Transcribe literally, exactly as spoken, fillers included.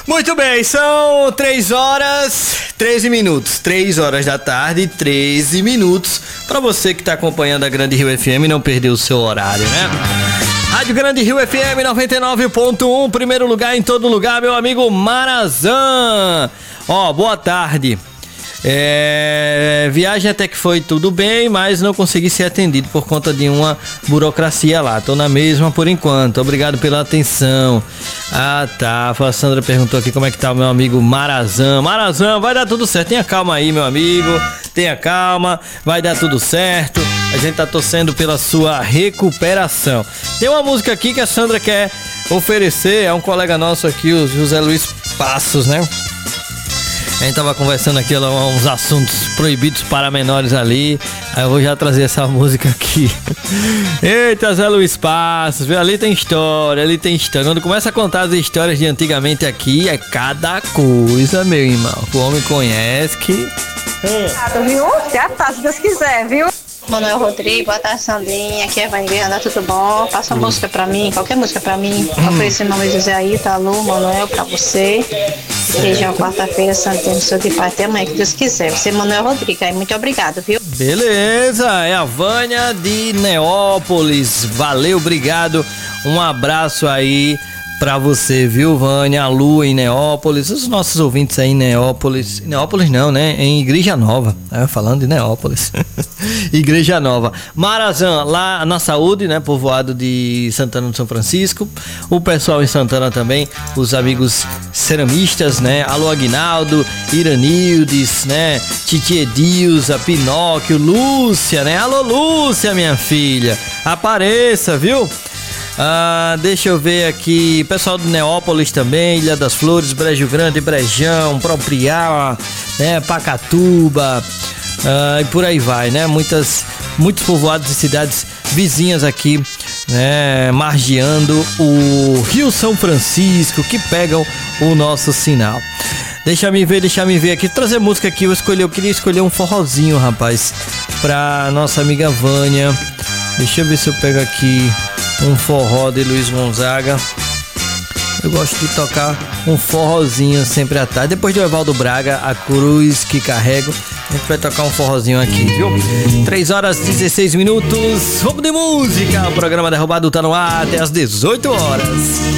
Muito bem, são três horas, treze minutos. três horas da tarde, treze minutos. Pra você que tá acompanhando a Grande Rio F M e não perdeu o seu horário, né? Rádio Grande Rio F M noventa e nove ponto um, primeiro lugar em todo lugar, meu amigo Marazan. Ó, boa tarde. É, viagem até que foi tudo bem, mas não consegui ser atendido por conta de uma burocracia lá. Tô na mesma por enquanto. Obrigado pela atenção. Ah, tá. A Sandra perguntou aqui como é que tá o meu amigo Marazan. Marazan, vai dar tudo certo. Tenha calma aí, meu amigo. Tenha calma. Vai dar tudo certo. A gente tá torcendo pela sua recuperação. Tem uma música aqui que a Sandra quer oferecer. É um colega nosso aqui, o José Luiz Passos, né? A gente tava conversando aqui uns assuntos proibidos para menores ali. Aí eu vou já trazer essa música aqui. Eita, Zé Luiz Passos, viu? Ali tem história, ali tem história. Quando começa a contar as histórias de antigamente aqui, é cada coisa, meu irmão. O homem conhece que... É. Viu? Já tá, se Deus quiser, viu? Manuel Rodrigues, boa tarde, Sandrinha. Aqui é Vangueira, tudo bom? Passa uma hum. música pra mim, qualquer música pra mim. Hum. Oferecer em nome de José aí, tá? Lu, Manuel, pra você. Beijão, quarta-feira, Santinho, sou de pai até amanhã, que Deus quiser. Você, Manuel Rodrigues, aí, muito obrigado, viu? Beleza, é a Vânia de Neópolis. Valeu, obrigado. Um abraço aí pra você, viu, Vânia? A Lu em Neópolis, os nossos ouvintes aí em Neópolis. Neópolis não, né? Em Igreja Nova. Aí falando de Neópolis. Igreja Nova. Marazan, lá na Saúde, né? Povoado de Santana do São Francisco. O pessoal em Santana também, os amigos ceramistas, né? Alô, Aguinaldo, Iranildes, né? Titi Edilza, Pinóquio, Lúcia, né? Alô, Lúcia, minha filha. Apareça, viu? Ah, deixa eu ver aqui, pessoal do Neópolis também, Ilha das Flores, Brejo Grande, Brejão, Propriá, né, Pacatuba, ah, e por aí vai, né, muitas, muitos povoados e cidades vizinhas aqui, né, margeando o Rio São Francisco, que pegam o nosso sinal. Deixa me ver, deixa me ver aqui, trazer música aqui, eu escolhi, eu queria escolher um forrozinho, rapaz, pra nossa amiga Vânia. Deixa eu ver se eu pego aqui um forró de Luiz Gonzaga. Eu gosto de tocar um forrozinho sempre à tarde. Depois de Evaldo Braga, A Cruz que Carrego, a gente vai tocar um forrozinho aqui, viu? três horas e dezesseis minutos. Vamos de música. O programa Derrubado tá no ar até às dezoito horas.